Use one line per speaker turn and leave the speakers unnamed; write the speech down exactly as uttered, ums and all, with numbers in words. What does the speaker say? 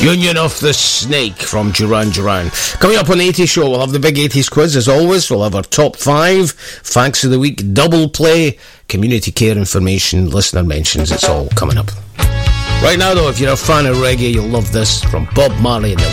Union of the Snake from Duran Duran. Coming up on the eighties show, we'll have the big eighties quiz as always. We'll have our top five, facts of the week, double play, community care information, listener mentions. It's all coming up. Right now though, if you're a fan of reggae, you'll love this from Bob Marley and the